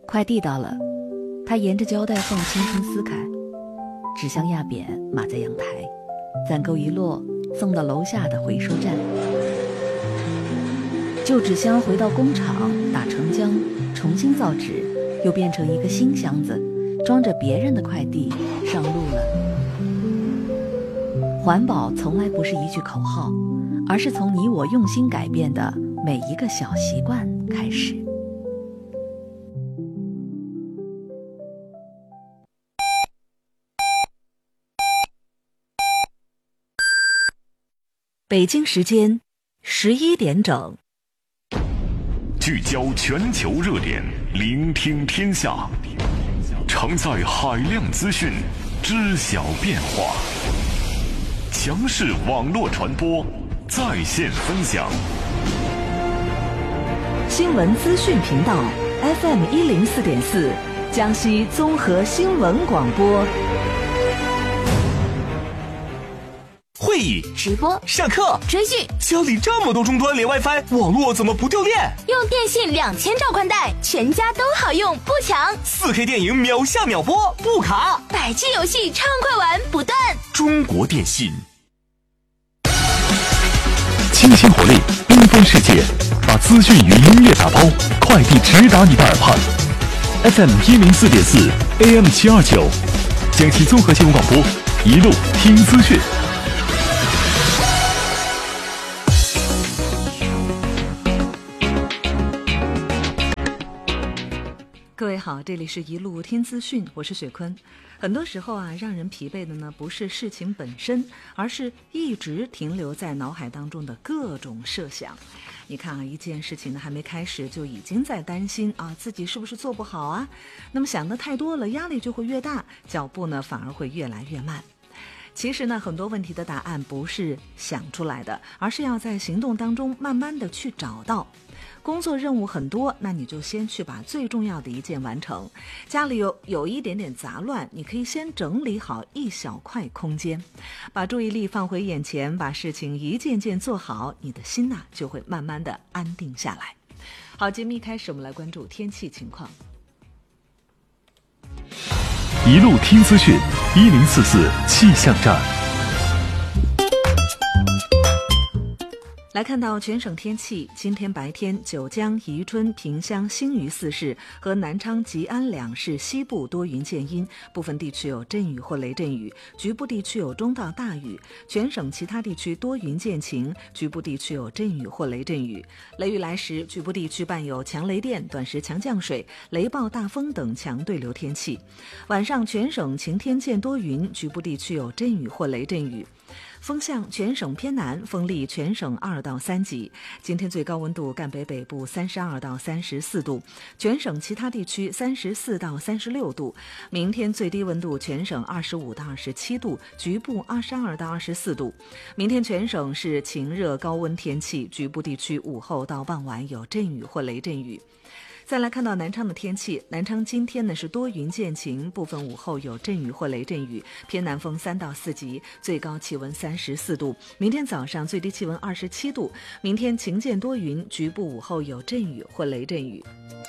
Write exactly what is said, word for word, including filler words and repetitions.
快递到了，他沿着胶带缝轻轻撕开，纸箱压扁码在阳台，攒够一摞送到楼下的回收站。旧纸箱回到工厂打成浆，重新造纸，又变成一个新箱子，装着别人的快递上路了。环保从来不是一句口号，而是从你我用心改变的每一个小习惯开始。北京时间十一点整， 聚焦全球热点，聆听天下，承载海量资讯，知晓变化。强势网络传播，在线分享。 新闻资讯频道 F M 一零四点四，江西综合新闻广播。 会议、 直播、 上课、 追剧， 家里这么多终端连 WiFi， 网络怎么不掉电？ 用电信两千兆宽带，全家都好用，不抢。 四 K 电影秒下秒播，不卡。 百 G 游戏畅快玩不断。 中国电信， 清新活力，缤纷世界，把资讯与音乐打包，快递直达你的耳畔。F M 一零四点四 A M 七二九，江西综合新闻广播，一路听资讯。 各位好，这里是一路听资讯，我是雪坤。很多时候啊，让人疲惫的呢，不是事情本身，而是一直停留在脑海当中的各种设想。你看啊，一件事情呢还没开始，就已经在担心啊，自己是不是做不好啊？那么想的太多了，压力就会越大，脚步呢反而会越来越慢。其实呢，很多问题的答案不是想出来的，而是要在行动当中慢慢的去找到。工作任务很多，那你就先去把最重要的一件完成。家里有有一点点杂乱，你可以先整理好一小块空间，把注意力放回眼前，把事情一件件做好，你的心呐、啊、就会慢慢的安定下来。好，节目一开始我们来关注天气情况。 一路听资讯，一零四四气象站。 来看到全省天气，今天白天，九江、宜春、萍乡、新余四市和南昌、吉安两市西部多云见阴，部分地区有阵雨或雷阵雨，局部地区有中到大雨。全省其他地区多云见晴，局部地区有阵雨或雷阵雨。雷雨来时，局部地区伴有强雷电、短时强降水、雷暴大风等强对流天气。晚上全省晴天见多云，局部地区有阵雨或雷阵雨。风向全省偏南，风力全省二到三级。今天最高温度赣北北部三十二到三十四度，全省其他地区三十四到三十六度。明天最低温度全省二十五到二十七度，局部二十二到二十四度。明天全省是晴热高温天气，局部地区午后到傍晚有阵雨或雷阵雨。再来看到南昌的天气，南昌今天呢是多云见晴，部分午后有阵雨或雷阵雨，偏南风三到四级，最高气温三十四度。明天早上最低气温二十七度。明天晴见多云，局部午后有阵雨或雷阵雨。